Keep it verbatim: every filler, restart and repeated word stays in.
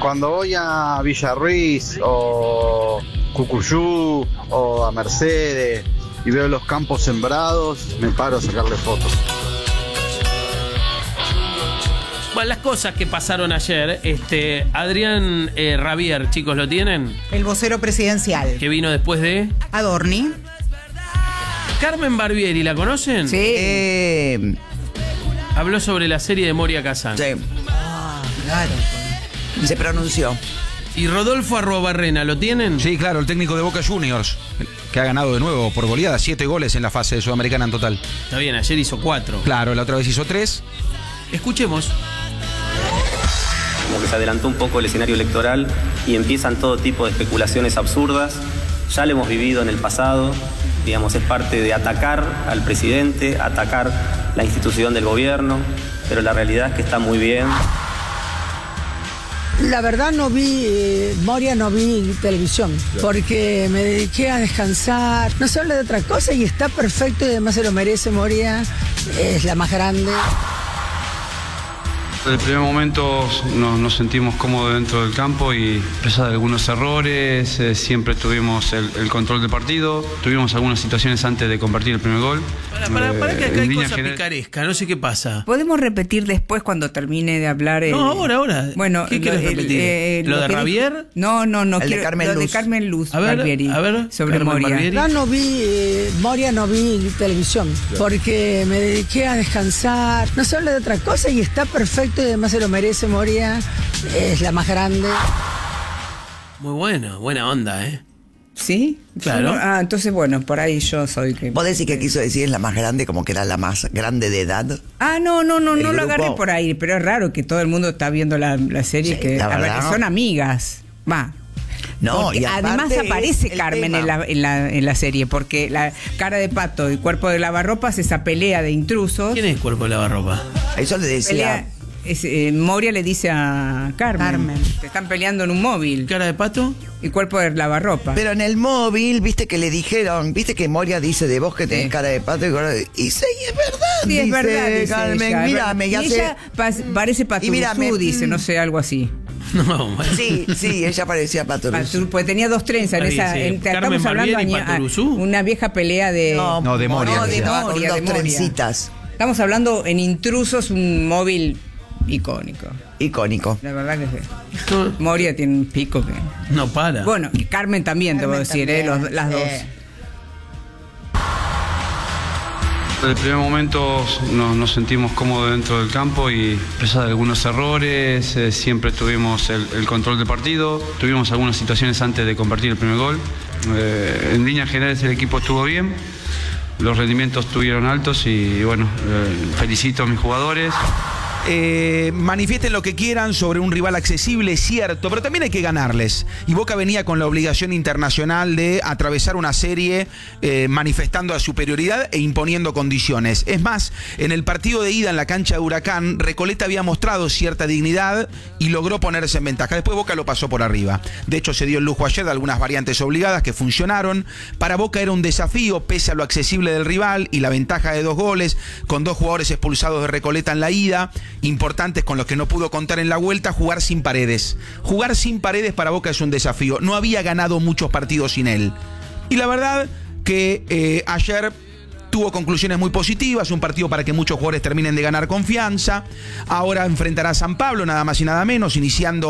Cuando voy a Villarruiz o Cucuyú o a Mercedes y veo los campos sembrados, me paro a sacarle fotos. Bueno, las cosas que pasaron ayer, este, Adrián eh, Rabier, chicos, ¿lo tienen? El vocero presidencial. Que vino después de... Adorni. Carmen Barbieri, ¿la conocen? Sí. Eh, Habló sobre la serie de Moria Kazan. sí. Ah, claro. Se pronunció. ¿Y Rodolfo Arruabarrena, lo tienen? Sí, claro, el técnico de Boca Juniors, que ha ganado de nuevo por goleada, siete goles en la fase sudamericana en total. Está bien, ayer hizo cuatro. Claro, la otra vez hizo tres. Escuchemos. Como que se adelantó un poco el escenario electoral y empiezan todo tipo de especulaciones absurdas. Ya lo hemos vivido en el pasado, digamos, es parte de atacar al presidente, atacar la institución del gobierno, pero la realidad es que está muy bien. La verdad no vi, eh, Moria no vi televisión, porque me dediqué a descansar, no se habla de otra cosa y está perfecto y además se lo merece Moria, es la más grande. Desde el primer momento nos, nos sentimos cómodos dentro del campo y a pesar de algunos errores, eh, siempre tuvimos el, el control del partido. Tuvimos algunas situaciones antes de convertir el primer gol. Para, para, para que acá Eh, hay en cosa general- picaresca, no sé qué pasa. ¿Podemos repetir después cuando termine de hablar? El... No, ahora, ahora. Bueno, ¿Qué querés repetir? ¿Lo de que dijo- Rabier? No, no, no. El de quiero- Carmen lo de Luz. Carmen Luz. A ver, Barbieri, a ver, sobre Carmen Moria. Barbieri. La verdad no vi, eh, Moria no vi televisión, porque me dediqué a descansar, no se habla de otra cosa y está perfecto y además se lo merece Moria, es la más grande. Muy bueno, buena onda, ¿eh? ¿Sí? Claro. Yo no- ah, entonces, bueno, por ahí yo soy que... ¿Vos decís que quiso decir es la más grande, como que era la más grande de edad? Ah, no, no, no, El no lo grupo- agarré por ahí, pero es raro que todo el mundo está viendo la, la serie, Sí, que la a ver, verdad. son amigas. Va. No, Porque y aparte además aparece es el Carmen tema. en la, en, la, en la serie, porque la cara de pato y cuerpo de lavarropas, esa pelea de intrusos. ¿Quién es Cuerpo de Lavarropa? Eso le decía. Pelea, es, eh, Moria le dice a Carmen, Carmen. te están peleando en un móvil. ¿Cara de pato? Y cuerpo de lavarropa. Pero en el móvil, viste que le dijeron, viste que Moria dice de vos que tenés Sí. cara de pato y cara de... Y sí, es verdad, Sí, es dice verdad, dice Carmen, ella, es mírame, ya verdad. Y sé. ella pa- parece Y mírame, Paturuzú, dice, mm. no sé, algo así. No, bueno. Sí, sí, ella parecía Paturuzú. Patur- Pues tenía dos trenzas en Ahí esa. dice, en- te Carmen estamos hablando Barbieri y año- Paturuzú. a- una vieja pelea de. No, de Moria, No, de dice. Estaba con Moria, dos de Moria. trencitas. Estamos hablando en Intrusos, un móvil icónico. Icónico. La verdad que sí. No, Moria tiene un pico que. no para. Bueno, y Carmen también, te voy a Carmen decir, ¿eh? también, Los- las sí. dos. Desde el primer momento nos, nos sentimos cómodos dentro del campo y a pesar de algunos errores, eh, siempre tuvimos el, el control del partido. Tuvimos algunas situaciones antes de convertir el primer gol. Eh, en líneas generales el equipo estuvo bien, los rendimientos estuvieron altos y bueno, eh, felicito a mis jugadores. Eh, manifiesten lo que quieran sobre un rival accesible, es cierto, pero también hay que ganarles. Y Boca venía con la obligación internacional de atravesar una serie eh, manifestando la superioridad e imponiendo condiciones. Es más, en el partido de ida en la cancha de Huracán, Recoleta había mostrado cierta dignidad y logró ponerse en ventaja. Después Boca lo pasó por arriba. De hecho, se dio el lujo ayer de algunas variantes obligadas que funcionaron. Para Boca era un desafío, pese a lo accesible del rival y la ventaja de dos goles, con dos jugadores expulsados de Recoleta en la ida, importantes con los que no pudo contar en la vuelta, jugar sin Paredes. Jugar sin Paredes para Boca es un desafío. No había ganado muchos partidos sin él. Y la verdad que eh, ayer tuvo conclusiones muy positivas, un partido para que muchos jugadores terminen de ganar confianza. Ahora enfrentará a San Pablo, nada más y nada menos, iniciando